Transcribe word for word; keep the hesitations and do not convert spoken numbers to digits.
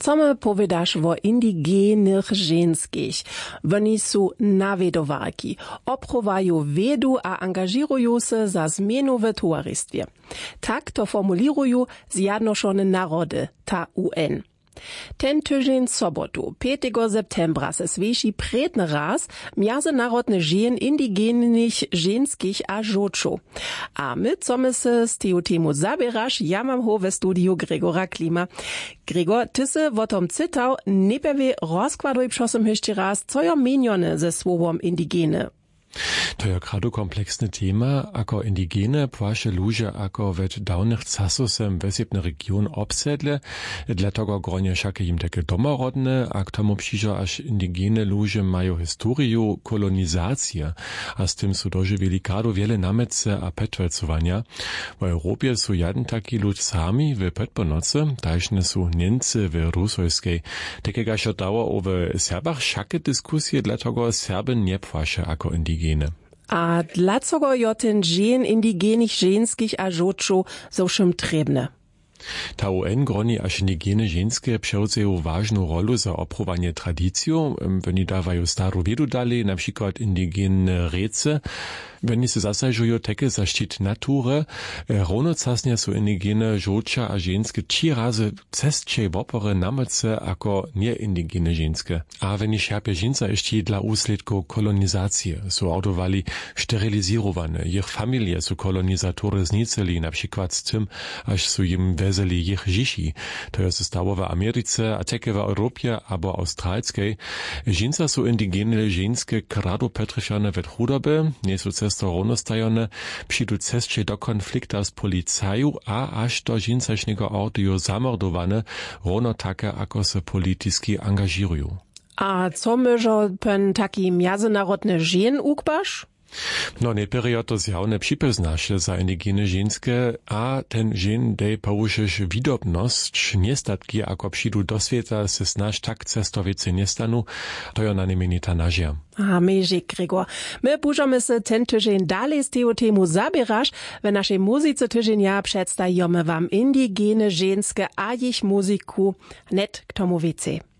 Co my powiedasz o indigenych ženskich? Oni su nawiedowarki, oprówają wiedu a angażirują się za zmienu w towarzystwie. Tak to formulirują Zjednoczone Narody, ta U N. Ten tydzień sobotu, piątego septembra, se swieši predny raz międzynarodny dzień indigenych ženskich a żočów. A my, co my se z tego temu zabierasz, ja mam ho we studiu Gregora Klima. Gregor, ty se o tom cytał, najpierw rozkładuj prosím jeszcze raz, co je menione ze słowom indigene. To je kradu kompleksne tema, ako indigene płasze ludzie, ako wet dawnych czasosem wesebne region obsedle, dla tego gronie wszakie im takie domorodne, a k tomu przyjdzie, aż indigene ludzie mają historię kolonizacji, a z tym su dożywili kradu wiele namece a petwecowania. W Europie su jeden taki lud sami w petponoce, tažne su Niemcy w Rusojskiej. Takiego się dało o w Serbach wszakie dyskusje, dla tego Serby nie płasze ako indigene. A dlaczego jo ten dzień indigenych ženskich a żočów so všim trebne? Ta U N groni aż indigene ženske převzejú ważną rolę za oprówanie tradycją. Oni dawają starą wiedu dalej, na przykład indigene rece. Oni se zasažujú také za štit natury. Rovnocasne sú indigene žoča a ženske tři razy cestčej vopore namece ako neindigene ženske. A oni šerpia ženca ešte dla úsledkov kolonizácie. Sú audovali sterilizirované. Ich familie sú kolonizatory zniceli, na przykład s tym, až sú im vezeli ich žiši. To je se stało v Americe, a také v Europie abo australskej. Ženca sú indigene ženske krado petrišane ved chudobe, nie sú to rovnostajone, přidu cestče do konflikta z policaju a až do žincačnego audio zamordowane, rovno také, ako se politicky angažirujú. A co myžo pen taki międzynarodny dzień ukbaš? No, nejprve to zjavne připoznaše za indigene ženske a ten žen dej použeš výdobnosť, nestatky, ako přidu do sveta, se snaž tak cestovice nestanu, to je na nemeni ta nažia. A meži, Gregor. My budeme se ten tydzień dalej z tego temu zabieraš, w naszej muzyce tydzienia przedstajemy wam indigene ženske a ich muziku, net k tomu wiecie.